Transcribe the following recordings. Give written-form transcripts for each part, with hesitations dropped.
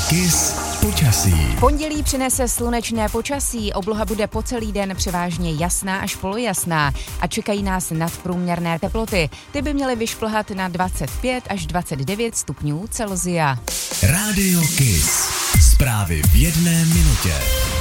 KISS počasí. Pondělí přinese slunečné počasí, obloha bude po celý den převážně jasná až polojasná a čekají nás nadprůměrné teploty. Ty by měly vyšplhat na 25 až 29 stupňů Celsia. Rádio KISS. Zprávy v jedné minutě.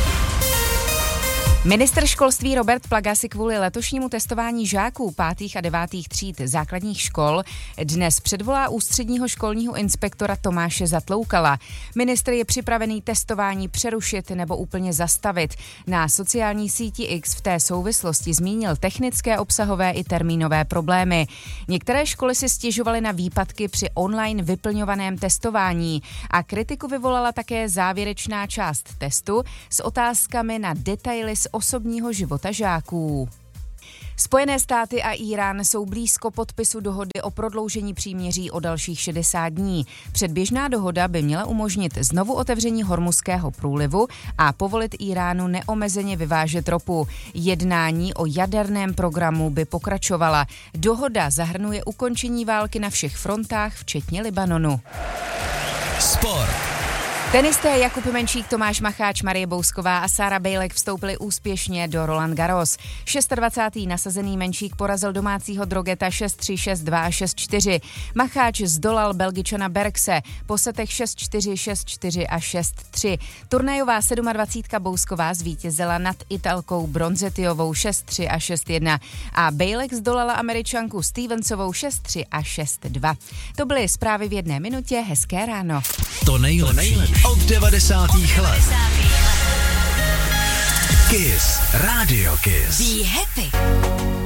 Ministr školství Robert Plaga si kvůli letošnímu testování žáků 5. a 9. tříd základních škol dnes předvolá ústředního školního inspektora Tomáše Zatloukala. Ministr je připravený testování přerušit nebo úplně zastavit. Na sociální síti X v té souvislosti zmínil technické, obsahové i termínové problémy. Některé školy si stěžovaly na výpadky při online vyplňovaném testování a kritiku vyvolala také závěrečná část testu s otázkami na detaily z osobního života žáků. Spojené státy a Írán jsou blízko podpisu dohody o prodloužení příměří o dalších 60 dní. Předběžná dohoda by měla umožnit znovu otevření Hormuzského průlivu a povolit Íránu neomezeně vyvážet ropu. Jednání o jaderném programu by pokračovala. Dohoda zahrnuje ukončení války na všech frontách, včetně Libanonu. Sport. Tenisté Jakub Menšík, Tomáš Macháč, Marie Bousková a Sára Bejlek vstoupili úspěšně do Roland Garros. 26. nasazený Menšík porazil domácího Drogeta 6-3, 6-2 a 6-4. Macháč zdolal Belgičana Bergse po setech 6-4, 6-4 a 6-3. Turnajová 27. Bousková zvítězila nad Italkou Bronzetiovou 6-3 a 6-1 a Bejlek zdolala Američanku Stevensovou 6-3 a 6-2. To byly zprávy v jedné minutě, hezké ráno. To nejlepší od 90. let. KISS, Rádio KISS. Be happy.